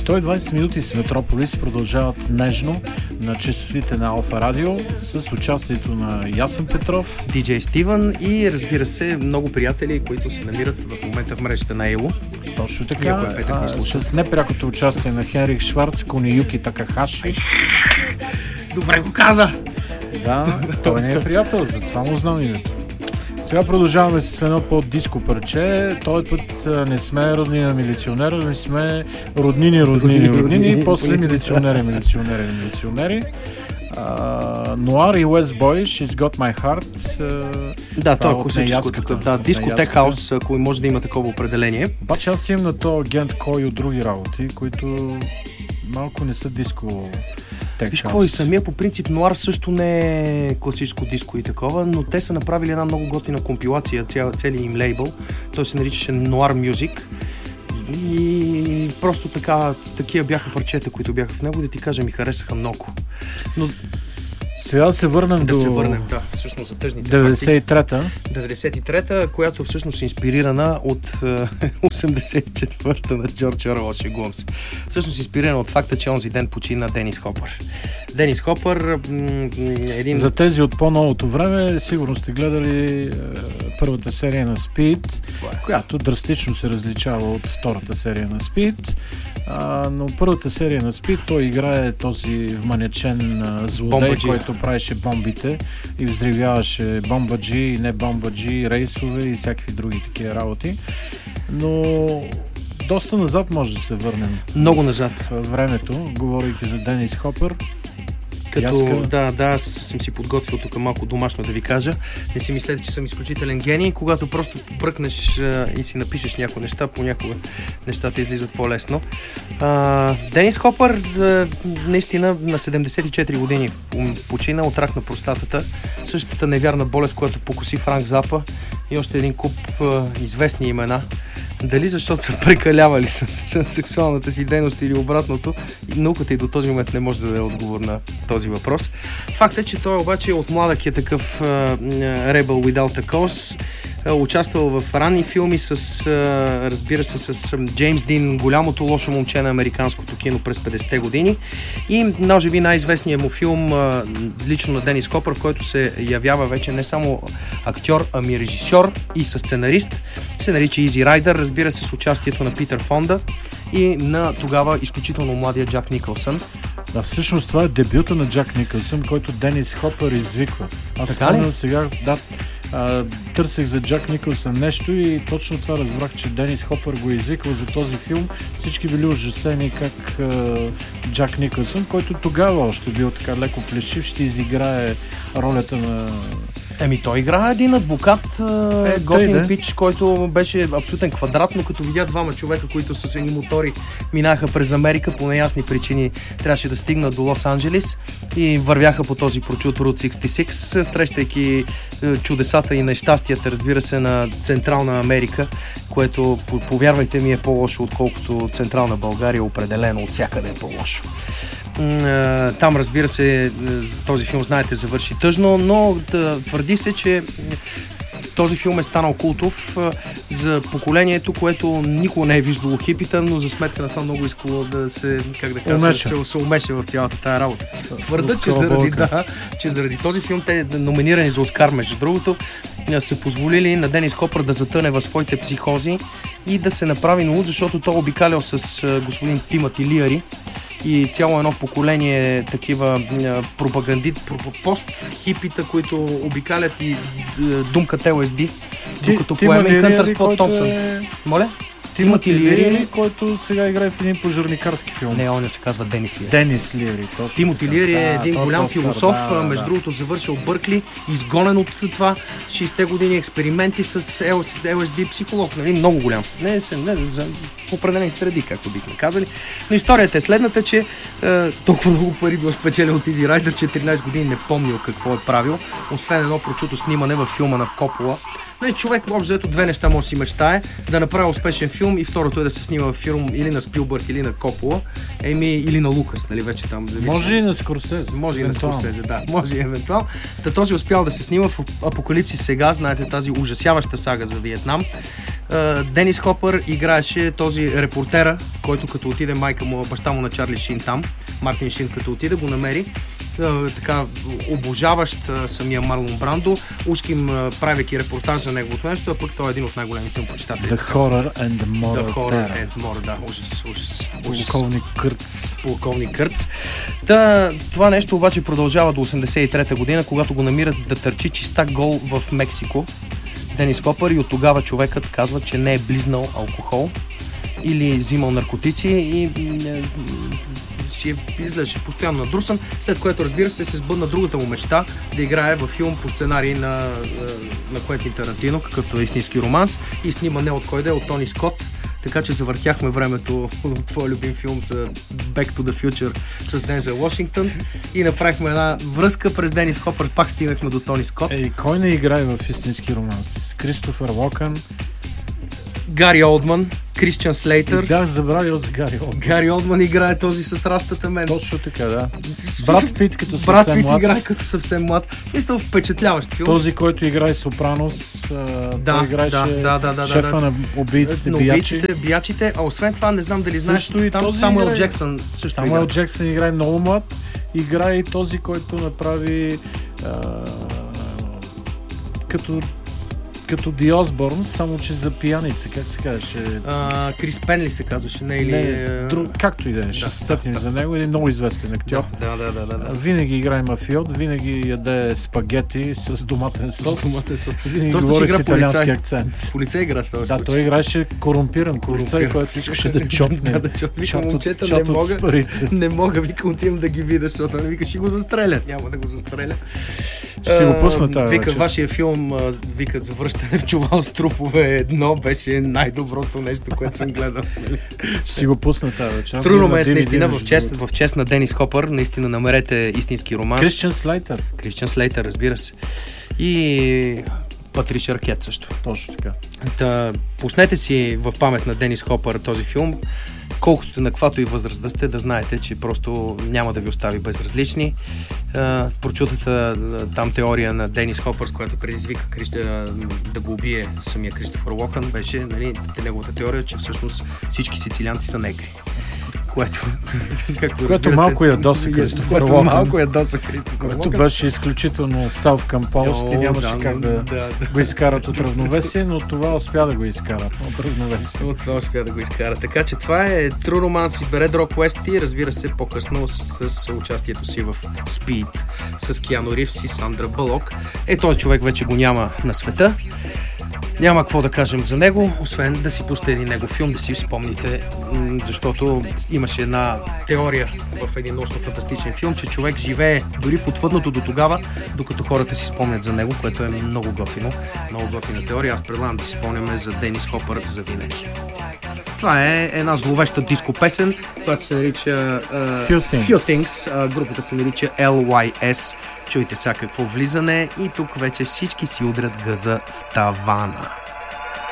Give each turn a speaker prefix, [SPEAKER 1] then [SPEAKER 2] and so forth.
[SPEAKER 1] 120 минути с Метрополис продължават нежно на честотите на Алфа Радио с участието на Ясен Петров,
[SPEAKER 2] DJ Стивън и разбира се много приятели, които се намират в момента в мрежата на Ело.
[SPEAKER 1] Точно така, с непрякото участие на Хенрих Шварц, Кунияки Такахаши.
[SPEAKER 2] Добре го каза!
[SPEAKER 1] Да, той не е приятел, затова му знам името. Сега продължаваме с едно по-диско парче. Този път не сме роднина милиционера, не сме роднини, после милиционери. Нуар и West Boy, She's Got My Heart.
[SPEAKER 2] Да, той е класическо такъв. Да, диско тек хаус, ако може да има такова определение.
[SPEAKER 1] Обаче аз имам на то агент Кой от други работи, които малко не са диско.
[SPEAKER 2] Виж какво, и самия по принцип Нуар също не е класическо диско и такова, но те са направили една много готина компилация, целият им лейбъл. Той се наричаше Noir Music и просто такива бяха парчета, които бяха в него, да ти кажа, ми харесаха много. Но
[SPEAKER 1] сега да се върнем
[SPEAKER 2] всъщност за тъжните
[SPEAKER 1] 93-та,
[SPEAKER 2] която всъщност е инспирирана от 84-та на Джордж Оруел, шегувам се. Всъщност инспирирана от факта, че онзи ден почина Денис Хопър. Денис Хопър
[SPEAKER 1] За тези от по-новото време сигурно сте гледали първата серия на Speed, която драстично се различава от втората серия на Speed. Но първата серия на Speed той играе този вманячен злодей, който правеше бомбите и взривяваше бомбаджи и не бомбаджи, рейсове и всякакви други такива работи. Но доста назад може да се върнем.
[SPEAKER 2] Много назад.
[SPEAKER 1] В времето, говорейки за Денис Хопър.
[SPEAKER 2] Аз съм си подготвил тук малко домашно да ви кажа. Не си мислете, че съм изключителен гений. Когато просто бръкнеш и си напишеш някои неща, понякога нещата излизат по-лесно. Денис Хопър наистина на 74 години почина от рак на простатата. Същата невярна болест, която покоси Франк Запа и още един куп известни имена. Дали защото са прекалявали с сексуалната си дейност или обратното, науката и до този момент не може да даде отговор на този въпрос. Факт е, че той обаче от младък е такъв Rebel Without a Cause, участвал в ранни филми разбира се, с Джеймс Дин, голямото лошо момче на американското кино през 50-те години и може би най-известният му филм лично на Денис Хопър, в който се явява вече не само актьор, ами режисьор и сценарист, се нарича Easy Rider, разбира се, с участието на Питър Фонда и на тогава изключително младия Джак Никълсън.
[SPEAKER 1] Да, всъщност това е дебюта на Джак Никълсън, който Денис Хопър извиква. Аз спомням сега, търсех за Джак Никълсън нещо и точно това разбрах, че Денис Хопър го е извикал за този филм. Всички били ужасени как Джак Никълсън, който тогава още бил така леко плешив, ще изиграе ролята на...
[SPEAKER 2] Той играе един адвокат, готин пич, който беше абсолютен квадрат, но като видя двама човека, които с едни мотори минаха през Америка, по неясни причини трябваше да стигнат до Лос-Анджелес и вървяха по този прочут Route 66, срещайки чудесата и нещастията, разбира се, на Централна Америка, което, повярвайте ми, е по-лошо, отколкото Централна България, определено от всякъде е по-лошо. Там, разбира се, този филм, знаете, завърши тъжно, но твърди се, че този филм е станал култов за поколението, което никога не е виждало хипита, но за сметка на това много искало да се, се умеше в цялата тая работа. Твърда, че заради този филм те номинирани за Оскар, между другото, са позволили на Денис Хопър да затъне в своите психози и да се направи налуд, защото той обикалял с господин Тимати Лиари и цяло едно поколение такива пост-хипита, които обикалят и думката LSD, докато поеме и Хънтър Спот Томпсън. Моля?
[SPEAKER 1] Тимати Лиари, който сега играе в един пожарникарски филм.
[SPEAKER 2] Не, он се казва Денис Лиари.
[SPEAKER 1] Денис Лиари, точно.
[SPEAKER 2] Тимати Лиари е един голям философ, между другото завършил Бъркли, изгонен от това 60-те години, експерименти с LSD, психолог, нали, много голям. Не за определени среди, както бихме казали. Но историята е следната, че толкова много пари бил спечелил от Easy Rider, че 13 години не помнил какво е правил, освен едно прочуто снимане във филма на Копола, Човек общо ето две неща може да си мечтае, да направи успешен филм и второто е да се снима филм или на Спилбърг, или на Копола, или на Лукас, нали вече там.
[SPEAKER 1] Може и на Скорсезе.
[SPEAKER 2] Може и на Скорсезе, да. Може и евентуално. Този успял да се снима в Апокалипсис сега, знаете тази ужасяваща сага за Виетнам. Денис Хопър играеше този репортера, който като отиде майка му, баща му на Чарли Шин там, Мартин Шин като отиде, го намери. Така обожаващ самия Марлон Брандо, ушким правейки репортаж за неговото нещо, а пък той е един от най-големите му почитатели.
[SPEAKER 1] The Horror and More.
[SPEAKER 2] The Horror and More, да, ужас.
[SPEAKER 1] Полковник
[SPEAKER 2] Кърц. Това нещо обаче продължава до 83-та година, когато го намират да търчи чистак гол в Мексико. Денис Хопър, и от тогава човекът казва, че не е близнал алкохол или взимал наркотици и си изглеждаше постоянно надрусан, след което, разбира се сбъдна другата му мечта да играе във филм по сценарий на Куентин Тарантино, какъвто е истински романс, и снима не от кой да е, от Тони Скот. Така че завъртяхме времето от твой любим филм за Back to the Future с Дензел Вашингтон и направихме една връзка през Денис Хопър, пак стигнахме до Тони Скот.
[SPEAKER 1] Кой не играе в истински романс? Кристофър Уокен,
[SPEAKER 2] Гари Олдман, Кристиан Слейтър.
[SPEAKER 1] Да, забравил за Гари Олдман.
[SPEAKER 2] Гари Олдман играе този с растата мен.
[SPEAKER 1] Точно така, да. Брат Пит като съвсем млад.
[SPEAKER 2] Играе като съвсем млад. Мисля, впечатляващ филм.
[SPEAKER 1] Този, който играе Сопранос, той играеше шефа на убийците,
[SPEAKER 2] биячите. А освен това, не знам дали знаеш, там Самуел Джексън също
[SPEAKER 1] Самуел Джексън играе много млад. Играе и този, който направи като The Osborns, само че за пияница, как се казваше?
[SPEAKER 2] Крис Пенли се казваше, не или...
[SPEAKER 1] както и да е, ще се сетим за него, един много известен актьор.
[SPEAKER 2] Да.
[SPEAKER 1] Винаги играе мафиот, винаги яде спагети с доматен сос. Винаги
[SPEAKER 2] доста
[SPEAKER 1] говори с италиански акцент.
[SPEAKER 2] Полицай игра в този случай.
[SPEAKER 1] Той играеше корумпиран полицай, който искаше да чопне.
[SPEAKER 2] Вика, момчета, не мога, вика, отивам да ги видя, защото не вика, ще го застрелят. Няма да го застрелят.
[SPEAKER 1] Ще го пусна тази
[SPEAKER 2] вечер. Вика, вашия филм, вика, за връщане в чувал с трупове 1 беше най-доброто нещо, което съм гледал.
[SPEAKER 1] Ще си го пусна тази вечер.
[SPEAKER 2] True Romance, наистина, в чест на Денис Хопър, наистина намерете истински романс.
[SPEAKER 1] Кристиан
[SPEAKER 2] Слейтър, разбира се. И Патриша Аркет също.
[SPEAKER 1] Точно така.
[SPEAKER 2] Пуснете си в памет на Денис Хопър този филм, колкото на каквато и възраст да сте, да знаете, че просто няма да ви остави безразлични. Прочутата там теория на Денис Хопър, с която предизвика да го убие самия Кристофър Уокен, беше неговата теория, че всъщност всички сицилианци са негри.
[SPEAKER 1] Което малко ядоса Кристофър Уокен.
[SPEAKER 2] Което
[SPEAKER 1] беше изключително self-composed и нямаше как да го изкарат от равновесие, но това успя да го изкарат от равновесие.
[SPEAKER 2] Така че това е True Romance и Red Rock West и разбира се по-късно с участието си в Speed с Киану Ривз и Сандра Бълок. Този човек вече го няма на света. Няма какво да кажем за него, освен да си пусте един негов филм, да си спомните, защото имаше една теория в един научно-фантастичен филм, че човек живее дори в отвъдното до тогава, докато хората си спомнят за него, което е много готино, много готина теория. Аз предлагам да си спомняме за Денис Хопър за винаги. Това е една зловеща диско песен, която се нарича Few Things. Групата се нарича LYS. Чуйте сега какво влизане и тук вече всички си удрят гъза в тавана.